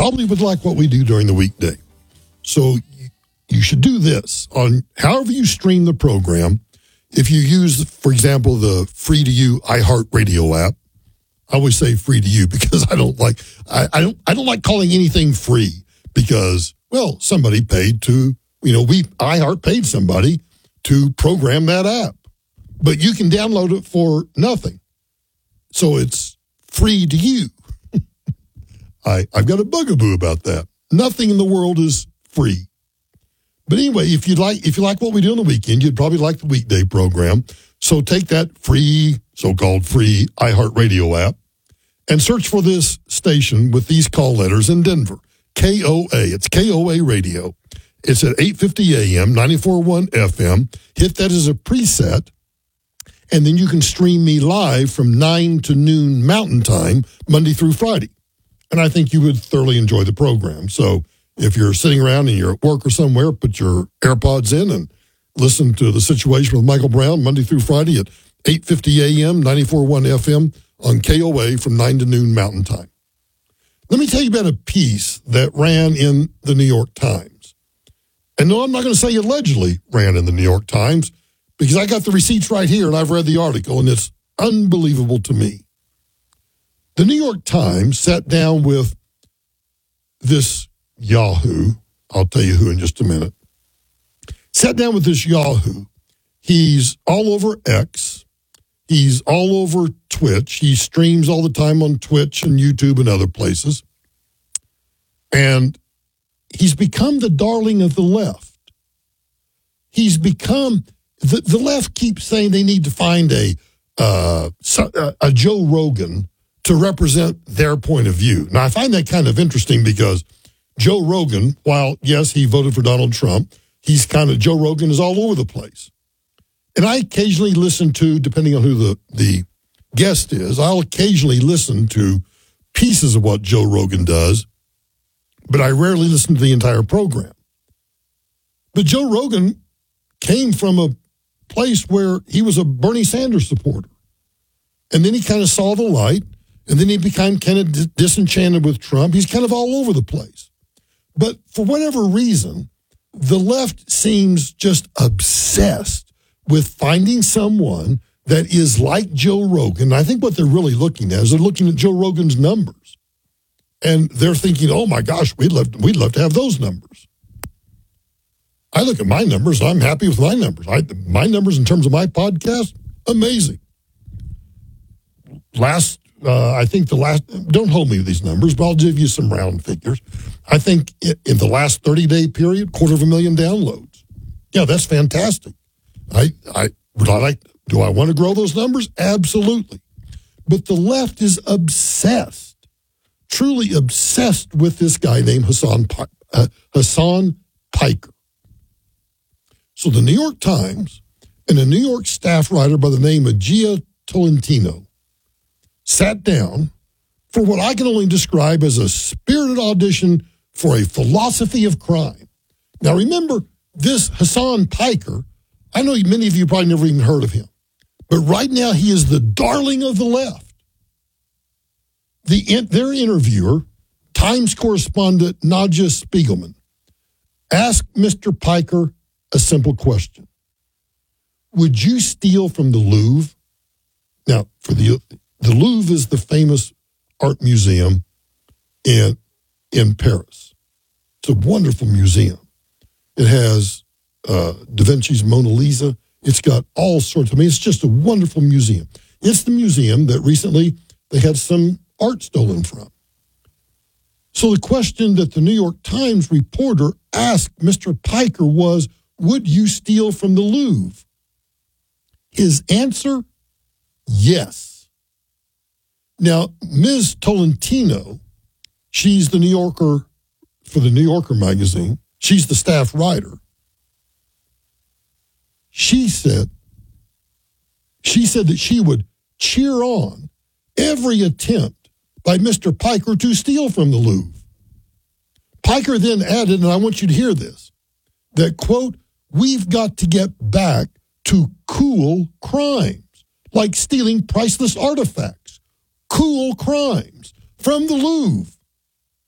probably would like what we do during the weekday. So you should do this on however you stream the program. If you use, for example, the free to you iHeartRadio app, I always say free to you because I don't like calling anything free because, well, somebody paid to, iHeart paid somebody to program that app, but you can download it for nothing. So it's free to you. I've got a bugaboo about that. Nothing in the world is free. But anyway, if you like what we do on the weekend, you'd probably like the weekday program. So take that so-called free iHeartRadio app and search for this station with these call letters in Denver. KOA. It's KOA Radio. It's at 8:50 a.m., 94.1 FM. Hit that as a preset, and then you can stream me live from 9 to noon Mountain Time, Monday through Friday. And I think you would thoroughly enjoy the program. So if you're sitting around and you're at work or somewhere, put your AirPods in and listen to The Situation with Michael Brown Monday through Friday at 8:50 a.m., 94.1 FM on KOA from 9 to noon Mountain Time. Let me tell you about a piece that ran in the New York Times. And no, I'm not going to say allegedly ran in the New York Times because I got the receipts right here and I've read the article and it's unbelievable to me. The New York Times sat down with this Yahoo. I'll tell you who in just a minute. Sat down with this Yahoo. He's all over X. He's all over Twitch. He streams all the time on Twitch and YouTube and other places. And he's become the darling of the left. He's become, the left keeps saying they need to find a Joe Rogan to represent their point of view. Now, I find that kind of interesting because Joe Rogan, while, yes, he voted for Donald Trump, Joe Rogan is all over the place. And I occasionally listen to, depending on who the guest is, I'll occasionally listen to pieces of what Joe Rogan does, but I rarely listen to the entire program. But Joe Rogan came from a place where he was a Bernie Sanders supporter. And then he kind of saw the light, and then he became kind of disenchanted with Trump. He's kind of all over the place. But for whatever reason, the left seems just obsessed with finding someone that is like Joe Rogan. I think what they're really looking at is they're looking at Joe Rogan's numbers. And they're thinking, oh my gosh, we'd love to have those numbers. I look at my numbers, I'm happy with my numbers. My numbers in terms of my podcast, amazing. Don't hold me to these numbers, but I'll give you some round figures. I think in the last 30-day period, 250,000 downloads. Yeah, that's fantastic. Do I want to grow those numbers? Absolutely. But the left is obsessed, truly obsessed with this guy named Hassan Piker. So the New York Times and a New York staff writer by the name of Gia Tolentino sat down for what I can only describe as a spirited audition for a philosophy of crime. Now remember, this Hassan Piker, I know many of you probably never even heard of him, but right now he is the darling of the left. Their interviewer, Times correspondent Nadja Spiegelman, asked Mr. Piker a simple question. Would you steal from the Louvre? Now, the Louvre is the famous art museum in Paris. It's a wonderful museum. It has Da Vinci's Mona Lisa. It's got all sorts. It's just a wonderful museum. It's the museum that recently they had some art stolen from. So the question that the New York Times reporter asked Mr. Piker was, would you steal from the Louvre? His answer, yes. Now, Ms. Tolentino, she's the New Yorker for the New Yorker magazine. She's the staff writer. She said that she would cheer on every attempt by Mr. Piker to steal from the Louvre. Piker then added, and I want you to hear this, that, quote, we've got to get back to cool crimes, like stealing priceless artifacts, cool crimes from the Louvre.